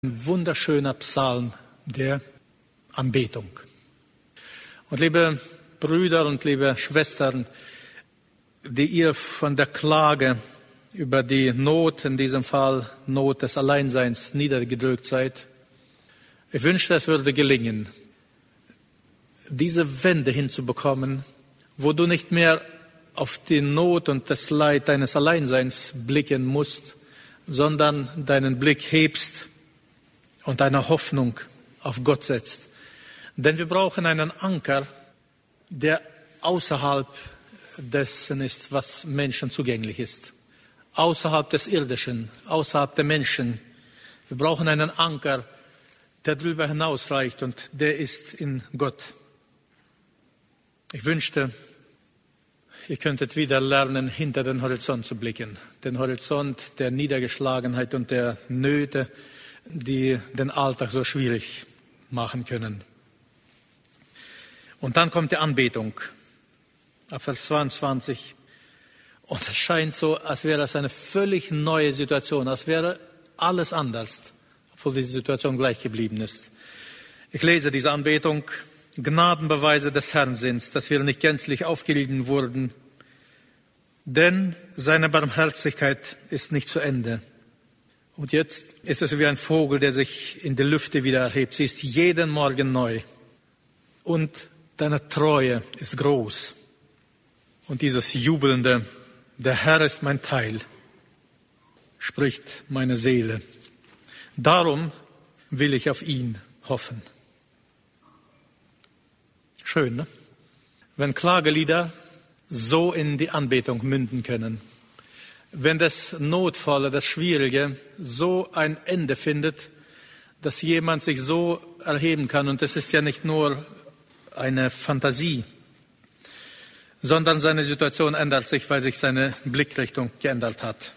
Ein wunderschöner Psalm der Anbetung. Und liebe Brüder und liebe Schwestern, die ihr von der Klage über die Not, in diesem Fall Not des Alleinseins, niedergedrückt seid, ich wünschte, es würde gelingen, diese Wende hinzubekommen, wo du nicht mehr auf die Not und das Leid deines Alleinseins blicken musst, sondern deinen Blick hebst und deine Hoffnung auf Gott setzt. Denn wir brauchen einen Anker, der außerhalb dessen ist, was Menschen zugänglich ist. Außerhalb des Irdischen, außerhalb der Menschen. Wir brauchen einen Anker, der darüber hinausreicht, und der ist in Gott. Ich wünschte, ihr könntet wieder lernen, hinter den Horizont zu blicken. Den Horizont der Niedergeschlagenheit und der Nöte, die den Alltag so schwierig machen können. Und dann kommt die Anbetung, ab Vers 22. Und es scheint so, als wäre es eine völlig neue Situation, als wäre alles anders, obwohl die Situation gleich geblieben ist. Ich lese diese Anbetung: Gnadenbeweise des Herrn sind's, dass wir nicht gänzlich aufgerieben wurden, denn seine Barmherzigkeit ist nicht zu Ende. Und jetzt ist es wie ein Vogel, der sich in die Lüfte wieder erhebt. Sie ist jeden Morgen neu. Und deine Treue ist groß. Und dieses jubelnde, der Herr ist mein Teil, spricht meine Seele. Darum will ich auf ihn hoffen. Schön, ne? Wenn Klagelieder so in die Anbetung münden können. Wenn das Notvolle, das Schwierige so ein Ende findet, dass jemand sich so erheben kann. Und das ist ja nicht nur eine Fantasie, sondern seine Situation ändert sich, weil sich seine Blickrichtung geändert hat.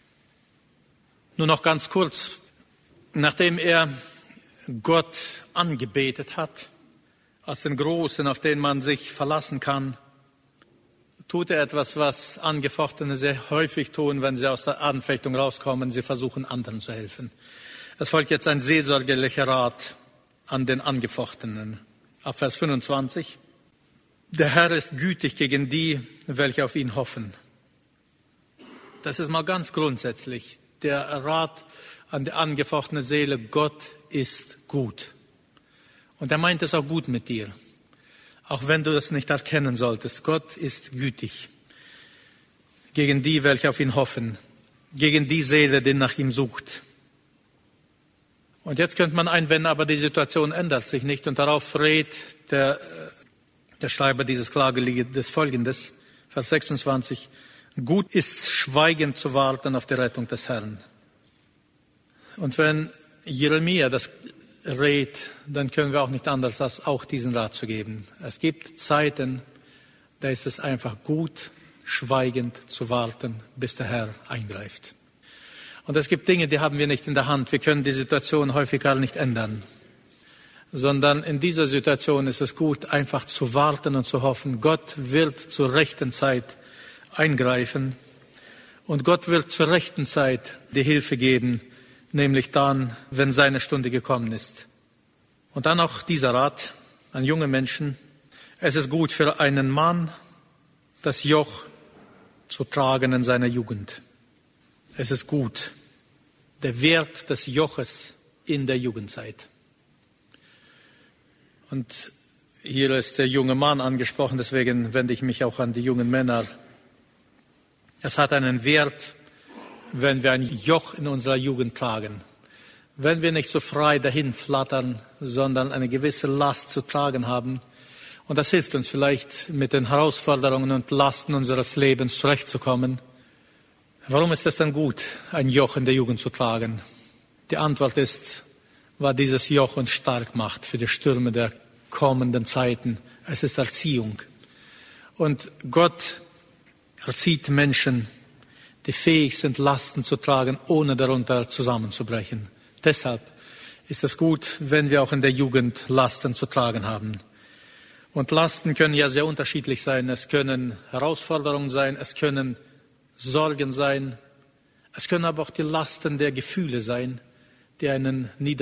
Nur noch ganz kurz: Nachdem er Gott angebetet hat, als den Großen, auf den man sich verlassen kann, tut er etwas, was Angefochtene sehr häufig tun, wenn sie aus der Anfechtung rauskommen. Sie versuchen, anderen zu helfen. Es folgt jetzt ein seelsorgerlicher Rat an den Angefochtenen. Ab Vers 25. Der Herr ist gütig gegen die, welche auf ihn hoffen. Das ist mal ganz grundsätzlich der Rat an die angefochtene Seele: Gott ist gut. Und er meint es auch gut mit dir. Auch wenn du das nicht erkennen solltest. Gott ist gütig gegen die, welche auf ihn hoffen. Gegen die Seele, die nach ihm sucht. Und jetzt könnte man einwenden, aber die Situation ändert sich nicht. Und darauf rät der Schreiber dieses Klageliedes Folgendes, Vers 26. Gut ist schweigend zu warten auf die Rettung des Herrn. Und wenn Jeremia das rät, dann können wir auch nicht anders, als auch diesen Rat zu geben. Es gibt Zeiten, da ist es einfach gut, schweigend zu warten, bis der Herr eingreift. Und es gibt Dinge, die haben wir nicht in der Hand. Wir können die Situation häufig gar nicht ändern. Sondern in dieser Situation ist es gut, einfach zu warten und zu hoffen, Gott wird zur rechten Zeit eingreifen. Und Gott wird zur rechten Zeit die Hilfe geben, nämlich dann, wenn seine Stunde gekommen ist. Und dann auch dieser Rat an junge Menschen: Es ist gut für einen Mann, das Joch zu tragen in seiner Jugend. Es ist gut, der Wert des Joches in der Jugendzeit. Und hier ist der junge Mann angesprochen, deswegen wende ich mich auch an die jungen Männer. Es hat einen Wert, wenn wir ein Joch in unserer Jugend tragen. Wenn wir nicht so frei dahin flattern, sondern eine gewisse Last zu tragen haben. Und das hilft uns vielleicht, mit den Herausforderungen und Lasten unseres Lebens zurechtzukommen. Warum ist es denn gut, ein Joch in der Jugend zu tragen? Die Antwort ist, weil dieses Joch uns stark macht für die Stürme der kommenden Zeiten. Es ist Erziehung. Und Gott erzieht Menschen, die fähig sind, Lasten zu tragen, ohne darunter zusammenzubrechen. Deshalb ist es gut, wenn wir auch in der Jugend Lasten zu tragen haben. Und Lasten können ja sehr unterschiedlich sein. Es können Herausforderungen sein, es können Sorgen sein, es können aber auch die Lasten der Gefühle sein, die einen